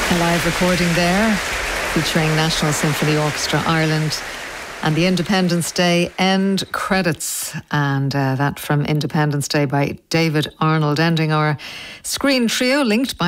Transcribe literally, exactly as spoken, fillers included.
A live recording there featuring National Symphony Orchestra Ireland and the Independence Day end credits, and uh, that from Independence Day by David Arnold, ending our screen trio linked by